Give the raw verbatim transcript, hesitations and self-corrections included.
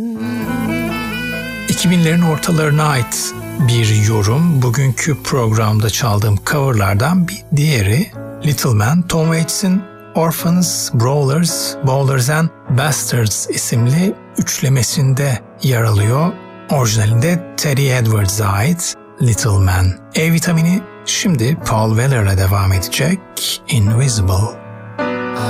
iki binlerin ortalarına ait bir yorum. Bugünkü programda çaldığım coverlardan bir diğeri Little Man, Tom Waits'in Orphans, Brawlers, Bowlers and Bastards isimli üçlemesinde yer alıyor. Orijinalinde Teddy Edwards'a ait Little Man. E vitamini şimdi Paul Weller'la devam edecek. Invisible.